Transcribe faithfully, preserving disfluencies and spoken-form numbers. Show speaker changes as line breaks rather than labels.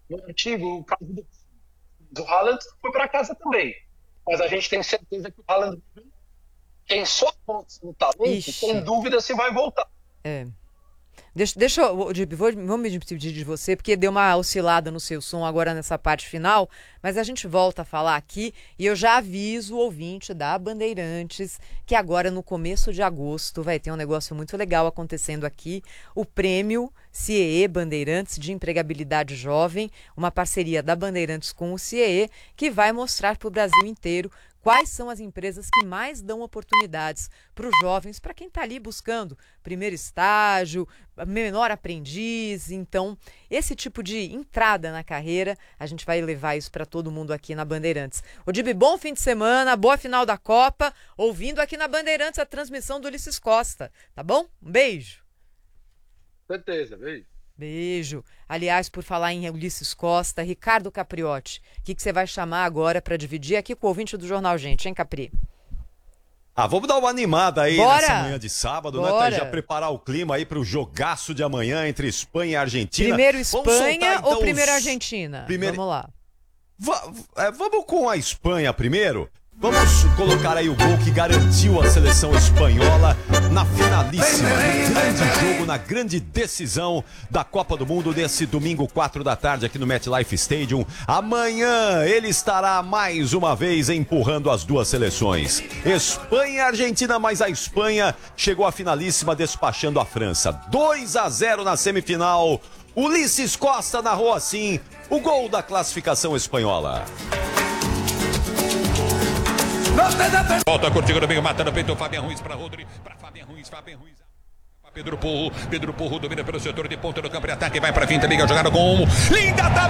no antigo, o caso do, do Haaland foi para casa também. Mas a gente tem certeza que o Haaland tem só pontos no talento,
Ixi,
sem dúvida se vai voltar.
é. Deixa, deixa eu, Dib, vou, vou me despedir de você, porque deu uma oscilada no seu som agora nessa parte final, mas a gente volta a falar aqui e eu já aviso o ouvinte da Bandeirantes que agora no começo de agosto vai ter um negócio muito legal acontecendo aqui, o prêmio C I E E Bandeirantes de Empregabilidade Jovem, uma parceria da Bandeirantes com o C I E E, que vai mostrar para o Brasil inteiro quais são as empresas que mais dão oportunidades para os jovens, para quem está ali buscando primeiro estágio, menor aprendiz. Então, esse tipo de entrada na carreira, a gente vai levar isso para todo mundo aqui na Bandeirantes. Odib, bom fim de semana, boa final da Copa, ouvindo aqui na Bandeirantes a transmissão do Ulisses Costa, tá bom? Um beijo.
Certeza, beijo.
Beijo. Aliás, por falar em Ulisses Costa, Ricardo Capriotti, o que, que você vai chamar agora para dividir aqui com o ouvinte do Jornal Gente, hein, Capri?
Ah, vamos dar uma animada aí
Bora!
nessa manhã de sábado,
Bora!
né? Já preparar o clima aí pro jogaço de amanhã entre Espanha e Argentina.
Primeiro
Vamos
Espanha
soltar, então,
ou primeiro
os-
Argentina?
Primeiro-
Vamos lá.
Va- é, vamos com a Espanha primeiro? Vamos colocar aí o gol que garantiu a seleção espanhola na finalíssima, no grande jogo, na grande decisão da Copa do Mundo nesse domingo, quatro da tarde, aqui no MetLife Stadium. Amanhã ele estará mais uma vez empurrando as duas seleções. Espanha e Argentina, mas a Espanha chegou à finalíssima despachando a França. dois a zero na semifinal. Ulisses Costa narrou assim o gol da classificação espanhola.
Volta curtindo no meio, matando o peito, Fabian Ruiz para Rodri, para Fabian Ruiz, Fabian Ruiz. Pedro Porro, Pedro Porro domina pelo setor de ponta do campo de ataque, vai para a finta, liga, jogada com linda, tá